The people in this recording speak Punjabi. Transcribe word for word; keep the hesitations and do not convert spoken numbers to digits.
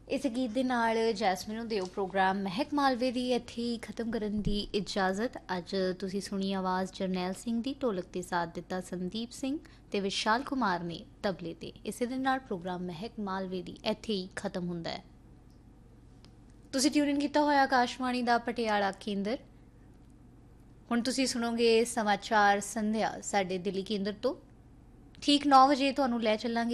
ਇਸ ਗੀਤ ਦੇ ਨਾਲ ਜੈਸਮੀਨ ਨੂੰ ਦਿਓ ਪ੍ਰੋਗਰਾਮ ਮਹਿਕ ਮਾਲਵੇ ਦੀ ਇੱਥੇ ਹੀ ਖਤਮ ਕਰਨ ਦੀ ਇਜਾਜ਼ਤ। ਅੱਜ ਤੁਸੀਂ ਸੁਣੀ ਆਵਾਜ਼ ਜਰਨੈਲ ਸਿੰਘ ਦੀ, ਢੋਲਕ ਤੇ ਸਾਥ ਦਿੱਤਾ ਸੰਦੀਪ ਸਿੰਘ ਤੇ ਵਿਸ਼ਾਲ ਕੁਮਾਰ ਨੇ ਤਬਲੇ ਤੇ। ਇਸੇ ਦੇ ਨਾਲ ਪ੍ਰੋਗਰਾਮ ਮਹਿਕ ਮਾਲਵੇ ਦੀ ਇੱਥੇ ਹੀ ਖਤਮ ਹੁੰਦਾ ਹੈ। ਤੁਸੀਂ ਟਿਊਨ ਕੀਤਾ ਹੋਇਆ ਆਕਾਸ਼ਵਾਣੀ ਦਾ ਪਟਿਆਲਾ ਕੇਂਦਰ। ਹੁਣ ਤੁਸੀਂ ਸੁਣੋਗੇ ਸਮਾਚਾਰ ਸੰਧਿਆ ਸਾਡੇ ਦਿੱਲੀ ਕੇਂਦਰ ਤੋਂ। ਠੀਕ ਨੌ ਵਜੇ ਤੁਹਾਨੂੰ ਲੈ ਚੱਲਾਂਗੇ